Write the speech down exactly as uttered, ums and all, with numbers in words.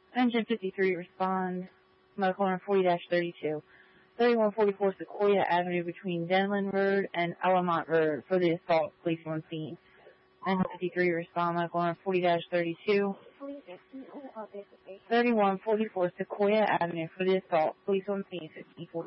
Engine fifty-three, respond. Medical runner forty dash thirty-two. thirty-one forty-four Sequoia Avenue between Denland Road and Elamont Road for the assault. Police on scene. Engine fifty-three, respond. Medical runner forty dash thirty-two. thirty-one forty-four Sequoia Avenue for the assault. Police on scene. fifteen forty.